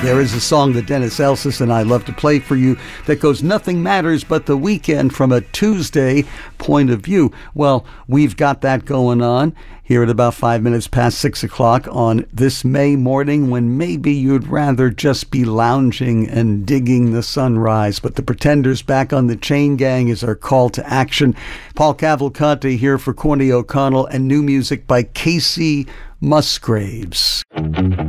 There is a song that Dennis Elsas and I love to play for you that goes, "Nothing matters but the weekend," from a Tuesday point of view. Well, we've got that going on here at about 5 minutes past 6 o'clock on this May morning, when maybe you'd rather just be lounging and digging the sunrise. But the Pretenders back on the Chain Gang is our call to action. Paul Cavalcante here for Corny O'Connell, and new music by Casey Musgraves.